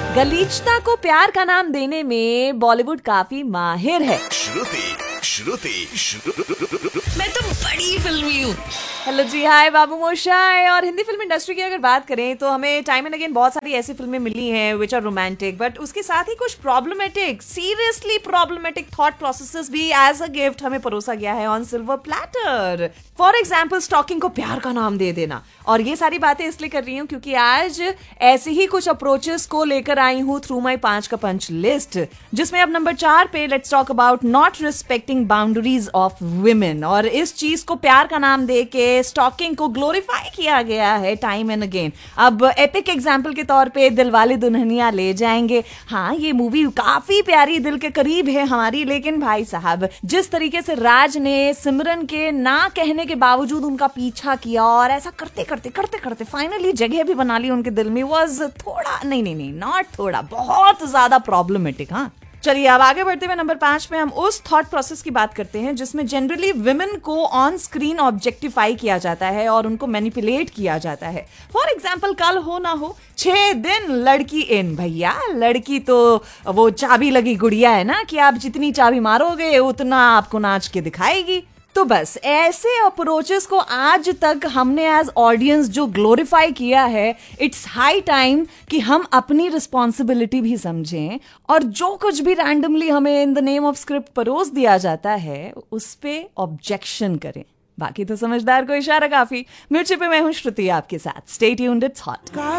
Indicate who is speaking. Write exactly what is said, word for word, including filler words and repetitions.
Speaker 1: गलीचता को प्यार का नाम देने में बॉलीवुड काफी माहिर है।
Speaker 2: श्रुति श्रुति श्रुति
Speaker 3: मैं तो बड़ी फिल्मी हूँ।
Speaker 1: हेलो जी, हाय बाबू मोशाय। और हिंदी फिल्म इंडस्ट्री की अगर बात करें तो हमें टाइम एंड अगेन बहुत सारी ऐसी फिल्में मिली हैं विच आर रोमांटिक, बट उसके साथ ही कुछ problematic, seriously problematic thought processes भी एज अ गिफ्ट हमें परोसा गया है on silver platter. For example, stocking को प्यार का नाम दे देना। और ये सारी बातें इसलिए कर रही हूँ क्योंकि आज ऐसे ही कुछ अप्रोचेस को लेकर आई हूँ थ्रू माई पांच का पंच लिस्ट, जिसमें अब नंबर चार पे let's talk about not respecting boundaries of women. और इस चीज को प्यार का नाम दे के स्टॉकिंग को ग्लोरीफाई किया गया है टाइम एंड अगेन। अब एपिक एग्जाम्पल के तौर पे दिलवाले दुल्हनिया ले जाएंगे। हाँ, ये मूवी काफी प्यारी, दिल के करीब है हमारी, लेकिन भाई साहब जिस तरीके से राज ने सिमरन के ना कहने के बावजूद उनका पीछा किया और ऐसा करते करते करते करते फाइनली जगह भी बना ली उनके दिल में, वाज थोड़ा नहीं नहीं नहीं नॉट थोड़ा, बहुत ज्यादा प्रॉब्लमेटिक। हाँ, चलिए अब आगे बढ़ते हुए नंबर पांच में हम उस थॉट प्रोसेस की बात करते हैं जिसमें जनरली विमेन को ऑन स्क्रीन ऑब्जेक्टिफाई किया जाता है और उनको मैनिपुलेट किया जाता है। फॉर एग्जाम्पल, कल हो ना हो छह दिन लड़की इन। भैया, लड़की तो वो चाबी लगी गुड़िया है ना कि आप जितनी चाबी मारोगे उतना आपको नाच के दिखाएगी। तो बस ऐसे अप्रोचेस को आज तक हमने एज ऑडियंस जो ग्लोरीफाई किया है, इट्स हाई टाइम कि हम अपनी रिस्पॉन्सिबिलिटी भी समझें और जो कुछ भी रैंडमली हमें in the name of script परोस दिया जाता है उस पे ऑब्जेक्शन करें। बाकी तो समझदार को इशारा काफी। मिर्ची पे मैं हूं श्रुति आपके साथ। Stay tuned, it's hot.